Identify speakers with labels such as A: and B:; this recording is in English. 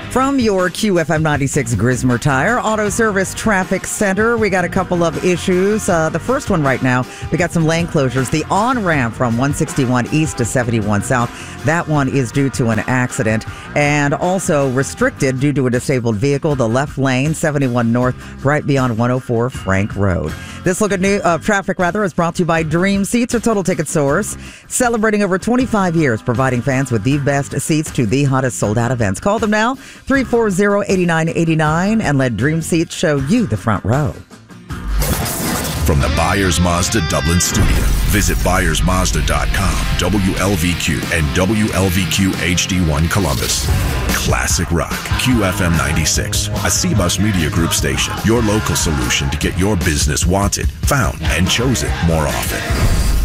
A: From your QFM 96 Grismer Tire Auto Service Traffic Center, we got a couple of issues. The first one right now, we got some lane closures. The on-ramp from 161 East to 71 South, that one is due to an accident. And also restricted due to a disabled vehicle, the left lane, 71 North, right beyond 104 Frank Road. This look at traffic is brought to you by Dream Seats, a total ticket source, celebrating over 25 years, providing fans with the best seats to the hottest sold-out events. Call them now, 340-8989, and let Dream Seats show you the front row.
B: From the Byers Mazda Dublin studio, visit ByersMazda.com, WLVQ, and WLVQ HD1 Columbus. Classic Rock, QFM 96, a CBUS Media Group station. Your local solution to get your business wanted, found, and chosen more often.